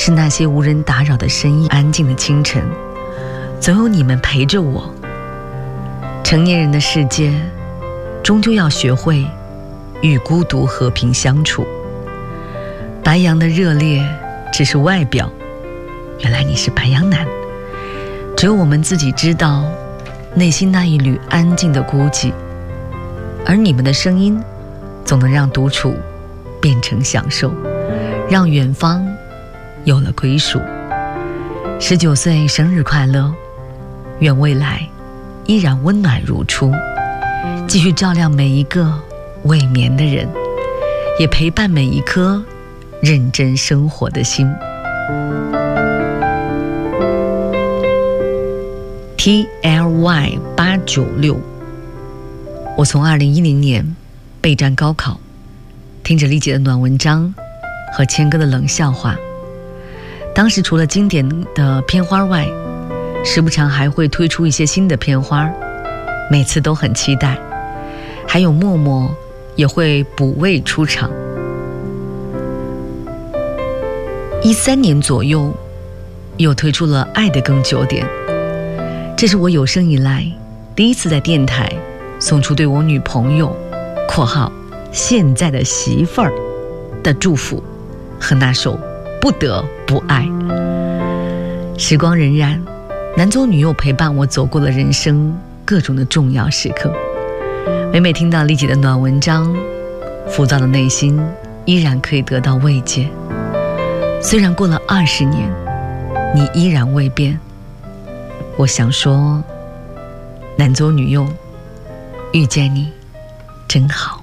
是那些无人打扰的深夜，安静的清晨，总有你们陪着我。成年人的世界，终究要学会与孤独和平相处。白羊的热烈只是外表，原来你是白羊男。只有我们自己知道内心那一缕安静的孤寂，而你们的声音总能让独处变成享受，让远方有了归属。19岁生日快乐，愿未来依然温暖如初，继续照亮每一个未眠的人，也陪伴每一颗认真生活的心。TLY896，我从2010年备战高考，听着丽姐的暖文章和谦哥的冷笑话，当时除了经典的片花外，时不常还会推出一些新的片花，每次都很期待。还有默默也会补位出场。13年左右又推出了爱的更久点，这是我有生以来第一次在电台送出对我女朋友（括号现在的媳妇儿）的祝福和那首不得不爱。时光荏苒，男左女右陪伴我走过了人生各种的重要时刻。每每听到丽姐的暖文章，浮躁的内心依然可以得到慰藉。虽然过了20年，你依然未变。我想说，男左女右，遇见你真好。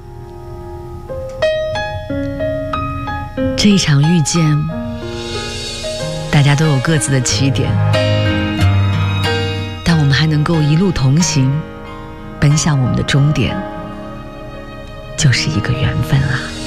这一场遇见，大家都有各自的起点，但我们还能够一路同行，奔向我们的终点，就是一个缘分啊。